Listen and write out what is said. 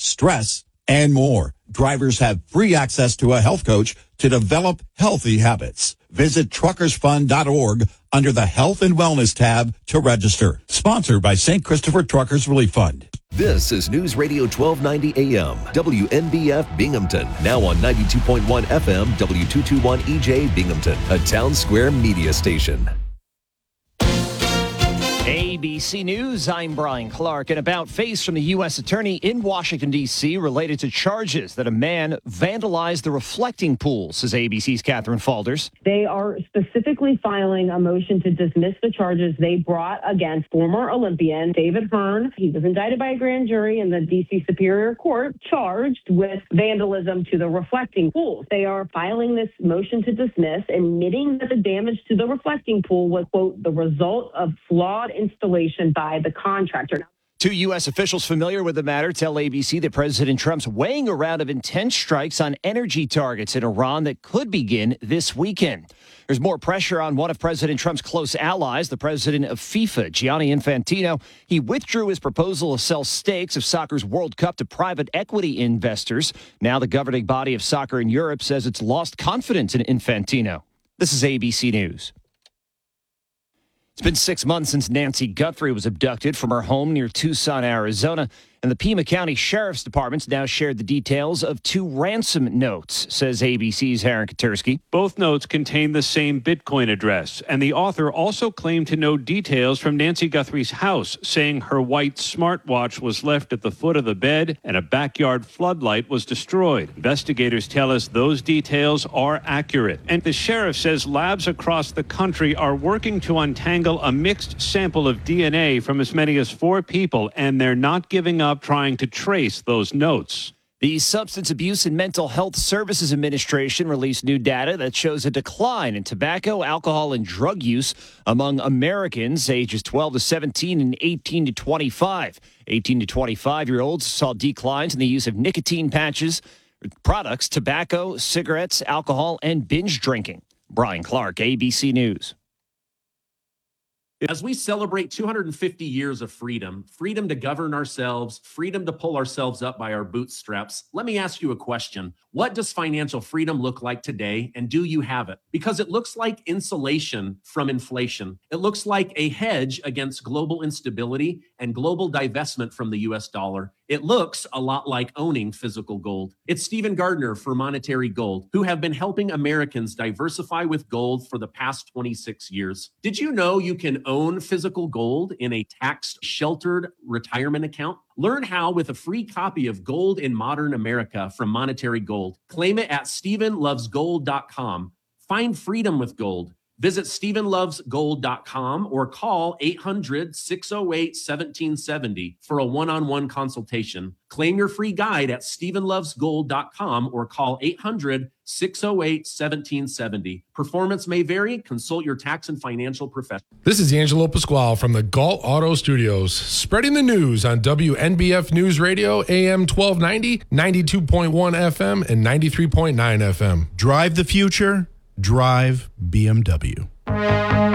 stress, and more. Drivers have free access to a health coach to develop healthy habits. Visit truckersfund.org under the Health and Wellness tab to register. Sponsored by St. Christopher Truckers Relief Fund. This is News Radio 1290 AM, WNBF Binghamton. Now on 92.1 FM, W221 EJ Binghamton, a Town Square media station. ABC News, I'm Brian Clark. An about-face from the U.S. Attorney in Washington, D.C. related to charges that a man vandalized the reflecting pool, says ABC's Catherine Falders. They are specifically filing a motion to dismiss the charges they brought against former Olympian David Hearn. He was indicted by a grand jury in the D.C. Superior Court, charged with vandalism to the reflecting pool. They are filing this motion to dismiss, admitting that the damage to the reflecting pool was, quote, the result of flawed installation by the contractor. Two U.S. officials familiar with the matter tell ABC that President Trump's weighing a round of intense strikes on energy targets in Iran that could begin this weekend. There's more pressure on one of President Trump's close allies, the president of FIFA, Gianni Infantino. He withdrew his proposal to sell stakes of soccer's World Cup to private equity investors. Now the governing body of soccer in Europe says it's lost confidence in Infantino. This is ABC News. It's been 6 months since Nancy Guthrie was abducted from her home near Tucson, Arizona, and the Pima County Sheriff's Department's now shared the details of two ransom notes, says ABC's Aaron Katursky. Both notes contain the same Bitcoin address, and the author also claimed to know details from Nancy Guthrie's house, saying her white smartwatch was left at the foot of the bed and a backyard floodlight was destroyed. Investigators tell us those details are accurate, and the sheriff says labs across the country are working to untangle a mixed sample of DNA from as many as 4 people, and they're not giving up trying to trace those notes. The Substance Abuse and Mental Health Services Administration released new data that shows a decline in tobacco, alcohol, and drug use among Americans ages 12 to 17 and 18 to 25. 18 to 25-year-olds saw declines in the use of nicotine patches, products, tobacco, cigarettes, alcohol, and binge drinking. Brian Clark, ABC News. As we celebrate 250 years of freedom, freedom to govern ourselves, freedom to pull ourselves up by our bootstraps, let me ask you a question. What does financial freedom look like today, and do you have it? Because it looks like insulation from inflation. It looks like a hedge against global instability and global divestment from the U.S. dollar. It looks a lot like owning physical gold. It's Stephen Gardner for Monetary Gold, who have been helping Americans diversify with gold for the past 26 years. Did you know you can own physical gold in a tax-sheltered retirement account? Learn how with a free copy of Gold in Modern America from Monetary Gold. Claim it at StephenLovesGold.com. Find freedom with gold. Visit StephenLovesGold.com or call 800-608-1770 for a one-on-one consultation. Claim your free guide at StephenLovesGold.com or call 800-608-1770. Performance may vary. Consult your tax and financial professional. This is Angelo Pasquale from the Galt Auto Studios, spreading the news on WNBF News Radio, AM 1290, 92.1 FM, and 93.9 FM. Drive the future. Drive BMW.